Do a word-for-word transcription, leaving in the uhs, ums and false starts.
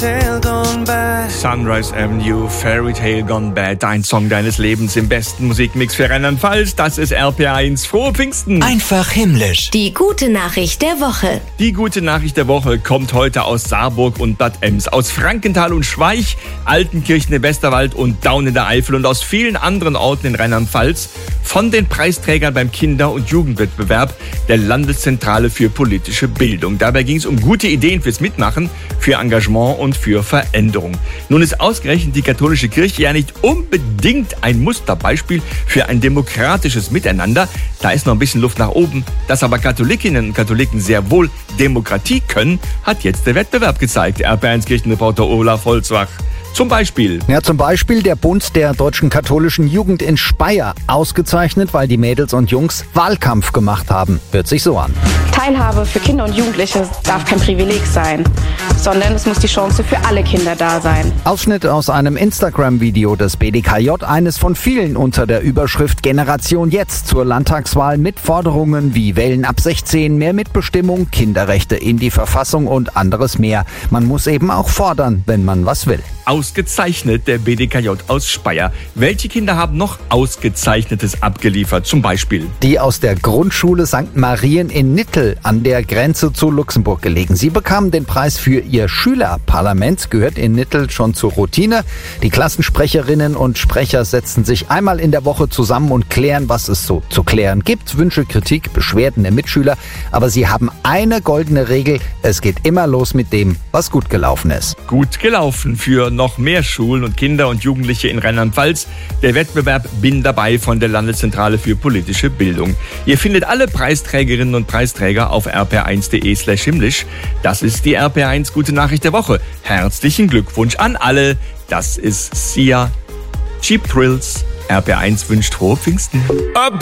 tale gone by. Sunrise Avenue, Fairy Tale Gone Bad, dein Song deines Lebens im besten Musikmix für Rheinland-Pfalz. Das ist R P eins. Frohe Pfingsten. Einfach himmlisch. Die gute Nachricht der Woche. Die gute Nachricht der Woche kommt heute aus Saarburg und Bad Ems, aus Frankenthal und Schweich, Altenkirchen im Westerwald und Daun in der Eifel und aus vielen anderen Orten in Rheinland-Pfalz von den Preisträgern beim Kinder- und Jugendwettbewerb der Landeszentrale für politische Bildung. Dabei ging es um gute Ideen fürs Mitmachen, für Engagement und für Veränderung. Nun ist ausgerechnet die katholische Kirche ja nicht unbedingt ein Musterbeispiel für ein demokratisches Miteinander. Da ist noch ein bisschen Luft nach oben. Dass aber Katholikinnen und Katholiken sehr wohl Demokratie können, hat jetzt der Wettbewerb gezeigt. R P eins Kirchenreporter Olaf Holzwach. Zum Beispiel. Ja, zum Beispiel der Bund der deutschen katholischen Jugend in Speyer. Ausgezeichnet, weil die Mädels und Jungs Wahlkampf gemacht haben. Hört sich so an. Teilhabe für Kinder und Jugendliche darf kein Privileg sein, sondern es muss die Chance für alle Kinder da sein. Ausschnitt aus einem Instagram-Video des B D K J, eines von vielen unter der Überschrift Generation Jetzt zur Landtagswahl mit Forderungen wie Wählen ab sechzehn, mehr Mitbestimmung, Kinderrechte in die Verfassung und anderes mehr. Man muss eben auch fordern, wenn man was will. Ausgezeichnet, der B D K J aus Speyer. Welche Kinder haben noch Ausgezeichnetes abgeliefert? Zum Beispiel die aus der Grundschule Sankt Marien in Nittel an der Grenze zu Luxemburg gelegen. Sie bekamen den Preis für ihr Schülerparlament, gehört in Nittel schon zur Routine. Die Klassensprecherinnen und Sprecher setzen sich einmal in der Woche zusammen und klären, was es so zu klären gibt. Wünsche, Kritik, Beschwerden der Mitschüler. Aber sie haben eine goldene Regel. Es geht immer los mit dem, was gut gelaufen ist. Gut gelaufen für noch mehr Schulen und Kinder und Jugendliche in Rheinland-Pfalz. Der Wettbewerb Bin dabei von der Landeszentrale für politische Bildung. Ihr findet alle Preisträgerinnen und Preisträger auf r p eins punkt d e slash himmlisch. Das ist die R P eins Gute Nachricht der Woche. Herzlichen Glückwunsch an alle. Das ist Sia, Cheap Thrills. R P eins wünscht frohe Pfingsten. Up